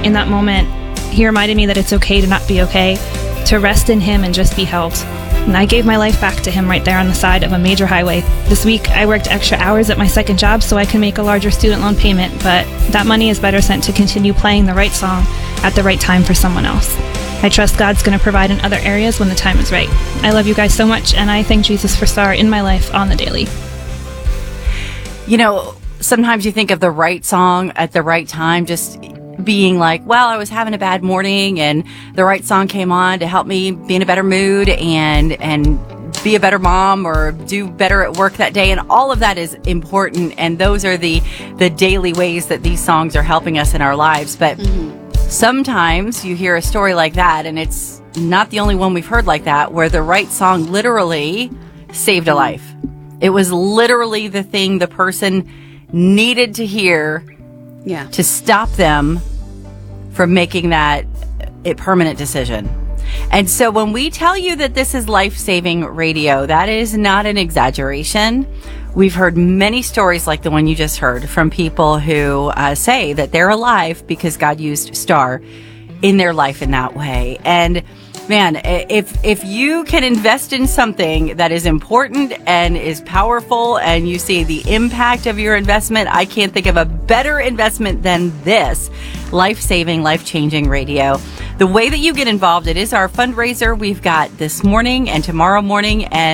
in that moment, he reminded me that it's okay to not be okay, to rest in him and just be held. And I gave my life back to him right there on the side of a major highway. This week, I worked extra hours at my second job so I can make a larger student loan payment, but that money is better sent to continue playing the right song at the right time for someone else. I trust God's going to provide in other areas when the time is right. I love you guys so much, and I thank Jesus for Star in my life on the daily. You know, sometimes you think of the right song at the right time, just being like, well, I was having a bad morning and the right song came on to help me be in a better mood and be a better mom or do better at work that day. And all of that is important. And those are the daily ways that these songs are helping us in our lives. But sometimes you hear a story like that, and it's not the only one we've heard like that, where the right song literally saved a life. It was literally the thing the person needed to hear to stop them from making that a permanent decision. And so when we tell you that this is life-saving radio, that is not an exaggeration. We've heard many stories like the one you just heard from people who say that they're alive because God used Star in their life in that way. And man, if you can invest in something that is important and is powerful and you see the impact of your investment, I can't think of a better investment than this life-saving, life-changing radio. The way that you get involved, it is our fundraiser we've got this morning and tomorrow morning, and